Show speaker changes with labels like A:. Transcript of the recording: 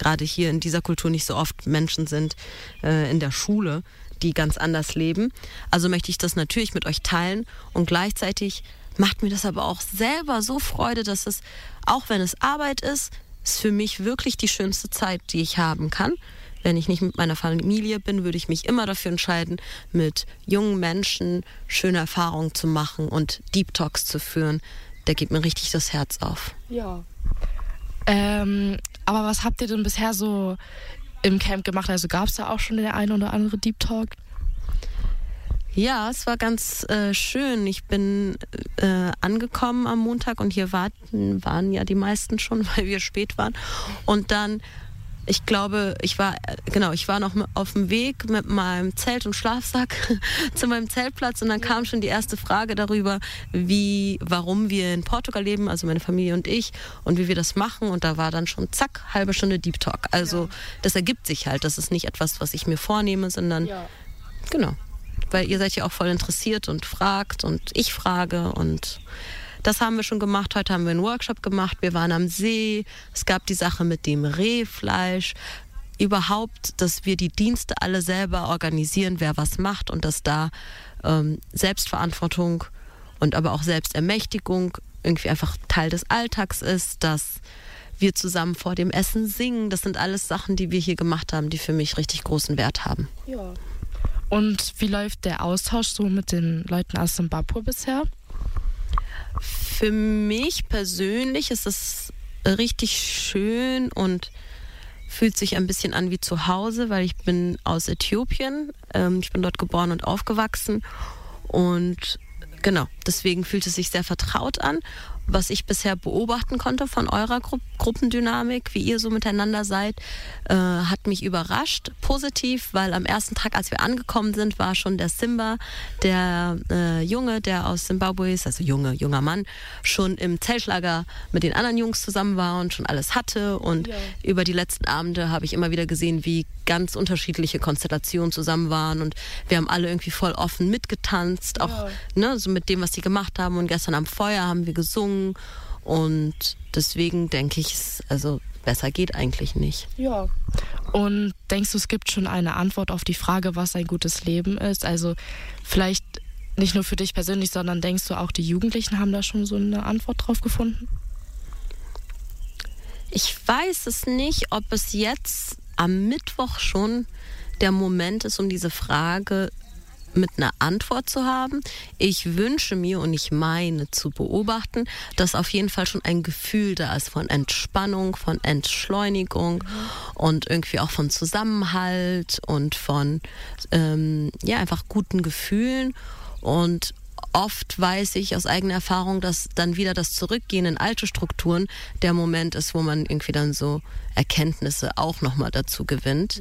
A: gerade hier in dieser Kultur nicht so oft Menschen sind in der Schule, die ganz anders leben. Also möchte ich das natürlich mit euch teilen und gleichzeitig macht mir das aber auch selber so Freude, dass es, auch wenn es Arbeit ist für mich wirklich die schönste Zeit, die ich haben kann. Wenn ich nicht mit meiner Familie bin, würde ich mich immer dafür entscheiden, mit jungen Menschen schöne Erfahrungen zu machen und Deep Talks zu führen. Der geht mir richtig das Herz auf.
B: Ja. Aber was habt ihr denn bisher so im Camp gemacht? Also gab es da auch schon der eine oder andere Deep Talk?
A: Ja, es war ganz schön. Ich bin angekommen am Montag und hier waren ja die meisten schon, weil wir spät waren. Und dann, ich glaube, ich war noch auf dem Weg mit meinem Zelt und Schlafsack zu meinem Zeltplatz und dann kam schon die erste Frage darüber, warum wir in Portugal leben, also meine Familie und ich, und wie wir das machen. Und da war dann schon zack, halbe Stunde Deep Talk. Also das ergibt sich halt. Das ist nicht etwas, was ich mir vornehme, sondern genau. Weil ihr seid ja auch voll interessiert und fragt und ich frage und das haben wir schon gemacht. Heute haben wir einen Workshop gemacht, wir waren am See, es gab die Sache mit dem Rehfleisch. Überhaupt, dass wir die Dienste alle selber organisieren, wer was macht und dass da Selbstverantwortung und aber auch Selbstermächtigung irgendwie einfach Teil des Alltags ist, dass wir zusammen vor dem Essen singen. Das sind alles Sachen, die wir hier gemacht haben, die für mich richtig großen Wert haben.
B: Ja. Und wie läuft der Austausch so mit den Leuten aus Zimbabwe bisher?
A: Für mich persönlich ist es richtig schön und fühlt sich ein bisschen an wie zu Hause, weil ich bin aus Äthiopien. Ich bin dort geboren und aufgewachsen und genau, deswegen fühlt es sich sehr vertraut an. Was ich bisher beobachten konnte von eurer Gruppendynamik, wie ihr so miteinander seid, hat mich überrascht, positiv, weil am ersten Tag, als wir angekommen sind, war schon der Simba, der Junge, der aus Zimbabwe ist, also junger Mann, schon im Zeltlager mit den anderen Jungs zusammen war und schon alles hatte. Und über die letzten Abende habe ich immer wieder gesehen, wie ganz unterschiedliche Konstellationen zusammen waren und wir haben alle irgendwie voll offen mitgetanzt, auch so mit dem, was sie gemacht haben. Und gestern am Feuer haben wir gesungen und deswegen denke ich, also besser geht eigentlich nicht.
B: Ja. Und denkst du, es gibt schon eine Antwort auf die Frage, was ein gutes Leben ist? Also vielleicht nicht nur für dich persönlich, sondern denkst du auch, die Jugendlichen haben da schon so eine Antwort drauf gefunden?
A: Ich weiß es nicht, ob es jetzt am Mittwoch schon der Moment ist, um diese Frage mit einer Antwort zu haben. Ich wünsche mir und ich meine zu beobachten, dass auf jeden Fall schon ein Gefühl da ist von Entspannung, von Entschleunigung und irgendwie auch von Zusammenhalt und von einfach guten Gefühlen. Und oft weiß ich aus eigener Erfahrung, dass dann wieder das Zurückgehen in alte Strukturen der Moment ist, wo man irgendwie dann so Erkenntnisse auch nochmal dazu gewinnt.